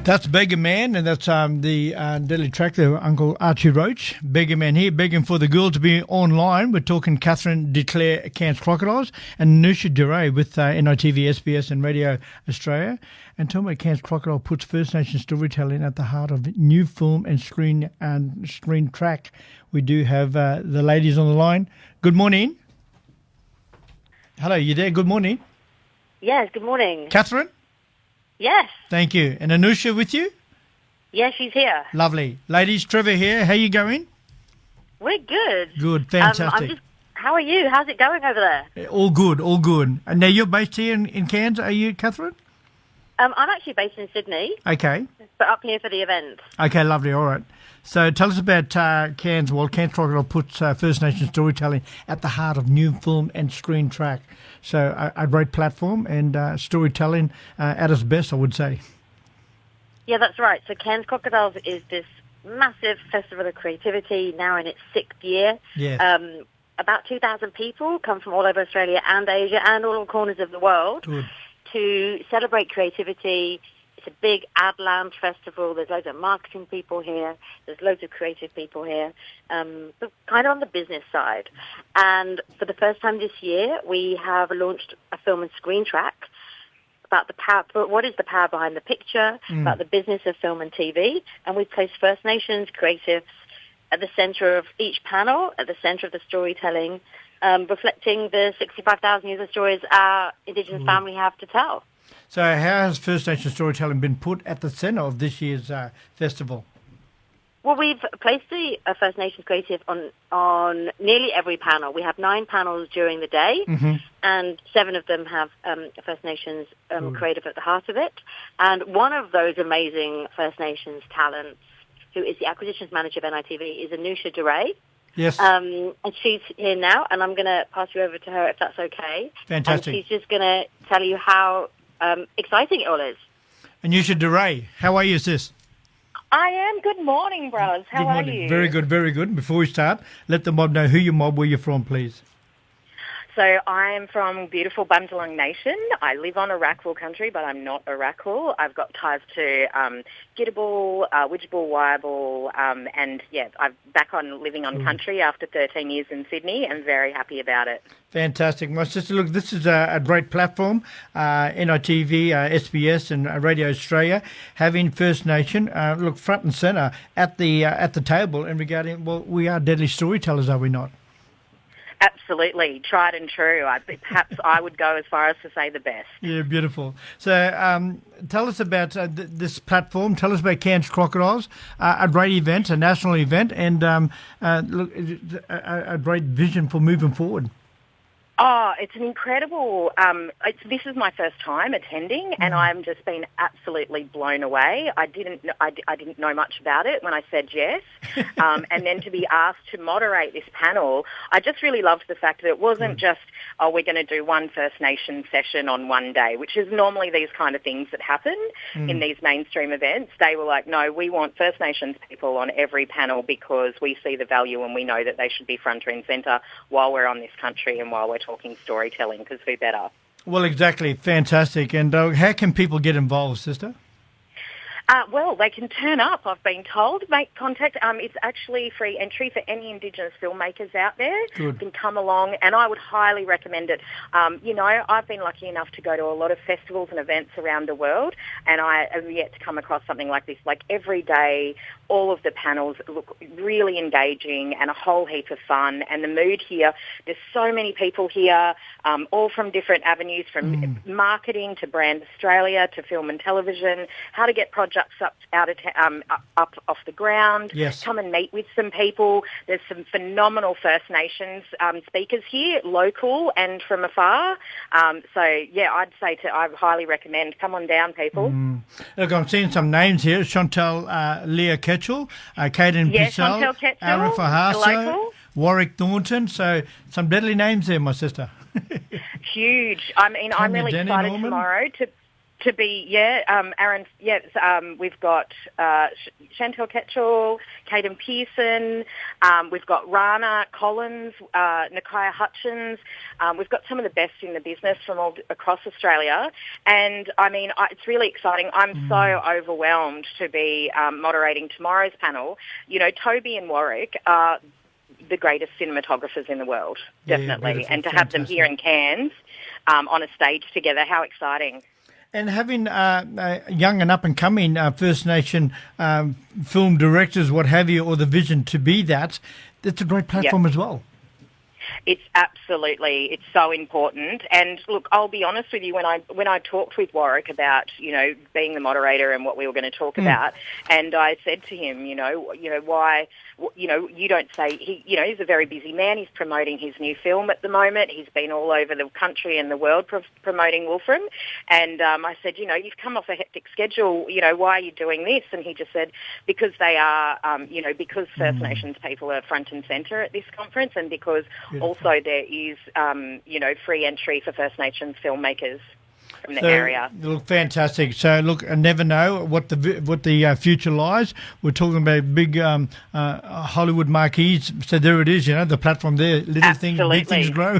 That's Beggar Man, and that's the Deadly Track there, Uncle Archie Roach. Beggar Man here, begging for the girl to be online. We're talking Catherine Declare, Cairns Crocodiles, and Nusha Duray with NITV, SBS and Radio Australia. And tell me, Cairns Crocodile puts First Nation storytelling at the heart of new film and screen track. We do have the ladies on the line. Good morning. Hello, you there? Good morning. Yes, good morning. Catherine? Yes. Thank you. And Anusha with you? Yes, she's here. Lovely. Ladies, Trevor here. How you going? We're good. Good, fantastic. How are you? How's it going over there? All good, all good. And now you're based here in Cairns, are you, Catherine? I'm actually based in Sydney. Okay. But up here for the event. Okay, lovely, all right. So tell us about Cairns. Well, Cairns Crocodile puts First Nation storytelling at the heart of new film and screen track. So a great platform and storytelling at its best, I would say. Yeah, that's right. So Cairns Crocodiles is this massive festival of creativity, now in its 6th year. Yeah. About 2,000 people come from all over Australia and Asia and all corners of the world to celebrate creativity. It's a big Adland festival. There's loads of marketing people here. There's loads of creative people here, but kind of on the business side. And for the first time this year, we have launched a film and screen track about the power, what is the power behind the picture, about the business of film and TV. And we've placed First Nations creatives at the centre of each panel, at the centre of the storytelling, reflecting the 65,000 years of stories our Indigenous family have to tell. So how has First Nation storytelling been put at the centre of this year's festival? Well, we've placed the First Nations creative on nearly every panel. We have 9 panels during the day, and 7 of them have First Nations creative at the heart of it. And one of those amazing First Nations talents, who is the acquisitions manager of NITV, is Anusha Duray. Yes. And she's here now, and I'm going to pass you over to her if that's okay. Fantastic. And she's just going to tell you how exciting it all is. Anusha Duray, how are you, sis? I am. Good morning, bros. How are you? Very good, very good. Before we start, let the mob know who you mob, where you're from, please. So I am from beautiful Bundjalung Nation. I live on Arakwal country, but I'm not Arakwal. I've got ties to Gidabal, Widjabal, Wyabal, and yeah, I'm back on living on country after 13 years in Sydney and very happy about it. Fantastic. My sister, look, this is a great platform, NITV, SBS and Radio Australia, having First Nation, look, front and centre at the table and regarding, well, we are deadly storytellers, are we not? Absolutely, tried and true. Perhaps I would go as far as to say the best. Yeah, beautiful. So tell us about this platform. Tell us about Cairns Crocodiles, a great event, a national event, and look, a great vision for moving forward. Oh, it's an incredible, this is my first time attending and I'm just been absolutely blown away. I didn't know much about it when I said yes. And then to be asked to moderate this panel, I just really loved the fact that it wasn't just, we're going to do one First Nation session on one day, which is normally these kind of things that happen in these mainstream events. They were like, no, we want First Nations people on every panel because we see the value and we know that they should be front and centre while we're on this country and while we're talking storytelling, because who better? Well, exactly. Fantastic. And how can people get involved, sister? Well, they can turn up, I've been told. Make contact. It's actually free entry for any Indigenous filmmakers out there. Good. Can come along, and I would highly recommend it. I've been lucky enough to go to a lot of festivals and events around the world, and I have yet to come across something like this. Like every day, all of the panels look really engaging and a whole heap of fun, and the mood here, there's so many people here, all from different avenues, from marketing to Brand Australia to film and television, how to get projects up off the ground. Yes. Come and meet with some people. There's some phenomenal First Nations speakers here, local and from afar. So yeah, I highly recommend. Come on down, people. Look, I'm seeing some names here: Chantal Leah Ketchell, Caden Pissell, Aaron Fahasa, Warwick Thornton. So some deadly names there, my sister. Huge. I mean, I'm really excited tomorrow to to be, Aaron, we've got Chantel Ketchell, Caden Pearson, we've got Rana Collins, Nakia Hutchins. We've got some of the best in the business from all across Australia. And, I mean, it's really exciting. I'm so overwhelmed to be moderating tomorrow's panel. You know, Toby and Warwick are the greatest cinematographers in the world, definitely. Yeah, and to have them here in Cairns on a stage together, how exciting. And having young and up-and-coming First Nation film directors, what have you, or the vision to be that's a great platform as well. It's so important. And look, I'll be honest with you, when I talked with Warwick about, you know, being the moderator and what we were going to talk about, and I said to him, you know, why, you know, you don't say, he's a very busy man. He's promoting his new film at the moment. He's been all over the country and the world promoting Wolfram. And I said, you know, you've come off a hectic schedule, you know, why are you doing this? And he just said, because they are, because First Nations people are front and centre at this conference, and because also there is, free entry for First Nations filmmakers from the area. Look, fantastic. So, look, I never know what the future lies. We're talking about big Hollywood marquees. So there it is, you know, the platform there. Little things, big things grow.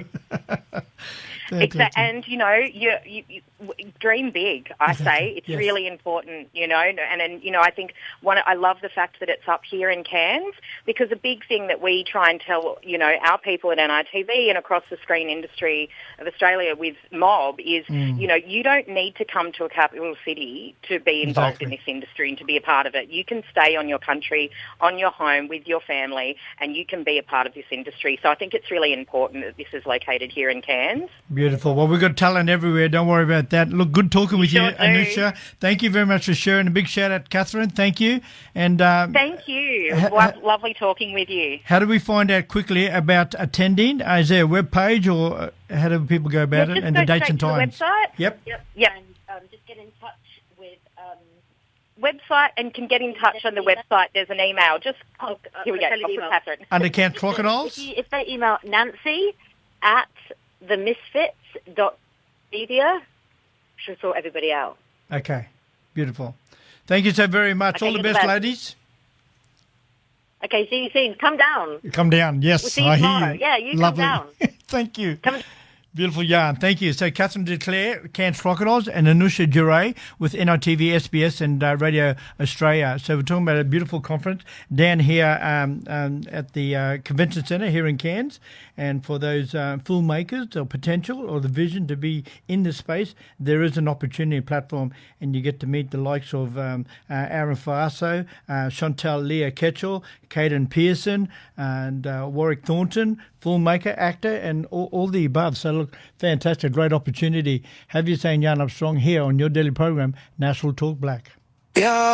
And, you know, you dream big, I say. It's really important, you know. And you know, I think I love the fact that it's up here in Cairns, because a big thing that we try and tell, you know, our people at NRTV and across the screen industry of Australia with Mob is, you know, you don't need to come to a capital city to be involved in this industry and to be a part of it. You can stay on your country, on your home, with your family, and you can be a part of this industry. So I think it's really important that this is located here in Cairns. Beautiful. Well, we've got talent everywhere. Don't worry about that. Look, good talking with you, Anusha. Thank you very much for sharing. A big shout out, Catherine. Thank you. And thank you. Lovely talking with you. How do we find out quickly about attending? Is there a web page, or how do people go about it? And the dates and times. The website. Yep. And just get in touch with website, and can get in touch on the website. There's an email. Just here we go. Catherine. Under Cairns Crocodiles. If they email Nancy at themisfits.media, she'll sort everybody out. Okay, beautiful. Thank you so very much. All the best, ladies. Okay, see you soon. Come down. Come down, yes. We'll see you tomorrow. Yeah, you Lovely. Come down. Thank you. Beautiful yarn. Thank you. So Catherine Declare, Cairns Crocodiles, and Anusha Duray with NITV, SBS and Radio Australia. So we're talking about a beautiful conference down here at the Convention Centre here in Cairns. And for those filmmakers or potential or the vision to be in the space, there is an opportunity platform, and you get to meet the likes of Aaron Faso, Chantel Leah Ketchell, Caden Pearson, and Warwick Thornton, filmmaker, actor, and all the above. So look, fantastic, great opportunity. Have you saying Yarn Up Strong here on your daily program, National Talk Black. Yeah.